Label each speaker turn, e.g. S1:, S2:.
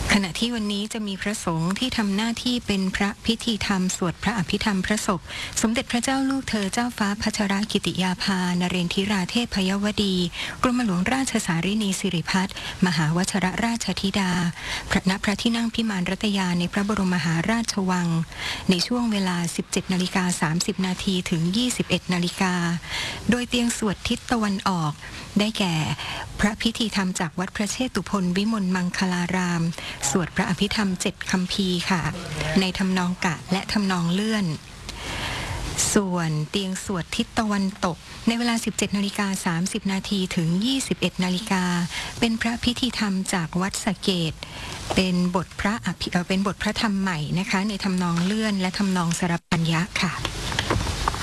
S1: ขณะที่วันนี้จะมีพระสงฆ์ที่ทำหน้าที่เป็นพระพิธีธรรมสวดพระอภิธรรมพระศพสมเด็จพระเจ้าลูกเธอเจ้าฟ้าพัชรกิติยาภานเรนทิราเทพยวดีกรมหลวงราชสารินีสิริพัฒน์มหาวชรราชธิดาณพระที่นั่งพิมานรัตยาในพระบรมมหาราชวังในช่วงเวลา 17:30 นาทีถึง 21 นาฬิกาโดยเตียงสวดทิศตะวันออกได้แก่พระพิธีธรรมจากวัดพระเชตุพนวิมลมังคลารามสวดพระอภิธรรม7 คัมภีร์ค่ะในทำนองกะและทำนองเลื่อนส่วนเตียงสวดทิศตะวันตกในเวลา 17:30 นาทีถึง 21 นาฬิกาเป็นพระพิธีธรรมจากวัดสะเกษเป็นบทพระธรรมใหม่นะคะในทำนองเลื่อนและทำนองสรพัญญะค่ะ